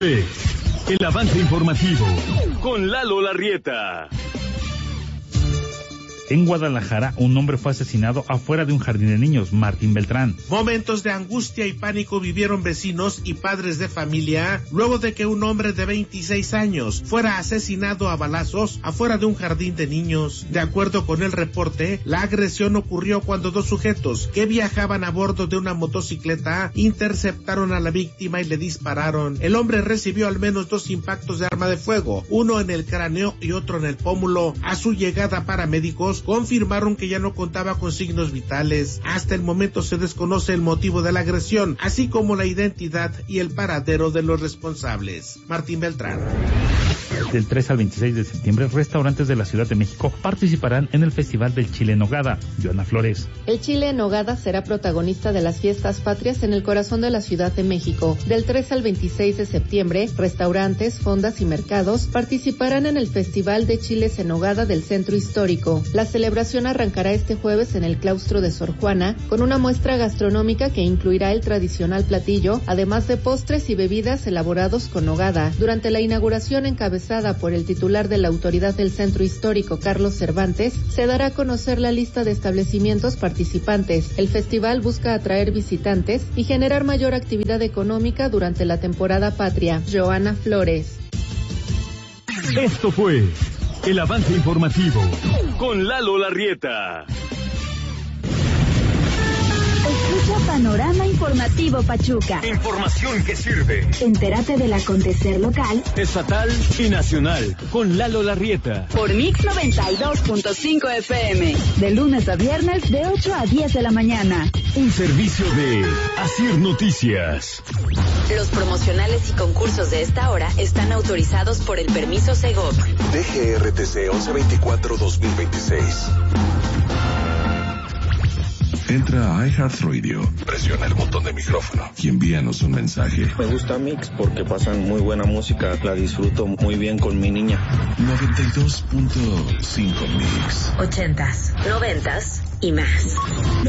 El avance informativo con Lalo Larrieta. En Guadalajara, un hombre fue asesinado afuera de un jardín de niños. Martín Beltrán. Momentos de angustia y pánico vivieron vecinos y padres de familia luego de que un hombre de 26 años fuera asesinado a balazos afuera de un jardín de niños. De acuerdo con el reporte, la agresión ocurrió cuando dos sujetos que viajaban a bordo de una motocicleta interceptaron a la víctima y le dispararon. El hombre recibió al menos 2 impactos de arma de fuego, uno en el cráneo y otro en el pómulo. A su llegada, paramédicos confirmaron que ya no contaba con signos vitales. Hasta el momento se desconoce el motivo de la agresión, así como la identidad y el paradero de los responsables. Martín Beltrán. Del 3 al 26 de septiembre, restaurantes de la Ciudad de México participarán en el Festival del Chile en Nogada. Joana Flores. El chile en nogada será protagonista de las fiestas patrias en el corazón de la Ciudad de México. Del 3 al 26 de septiembre, restaurantes, fondas y mercados participarán en el Festival de Chiles en Nogada del Centro Histórico. La celebración arrancará este jueves en el claustro de Sor Juana con una muestra gastronómica que incluirá el tradicional platillo, además de postres y bebidas elaborados con nogada. Durante la inauguración encabezada por el titular de la autoridad del Centro Histórico, Carlos Cervantes, se dará a conocer la lista de establecimientos participantes. El festival busca atraer visitantes y generar mayor actividad económica durante la temporada patria. Joana Flores. Esto fue el avance informativo con Lalo Larrieta. Escucha Panorama Informativo Pachuca. Información que sirve. Entérate del acontecer local, Estatal y nacional con Lalo Larrieta. Por Mix 92.5 FM. De lunes a viernes de 8 a 10 de la mañana. Un servicio de Asir Noticias. Los promocionales y concursos de esta hora están autorizados por el permiso Segov. DGRTC 1124-2026. Entra a iHeartRadio, presiona el botón de micrófono y envíanos un mensaje. Me gusta Mix porque pasan muy buena música, la disfruto muy bien con mi niña. 92.5 Mix. 80s, 90s y más.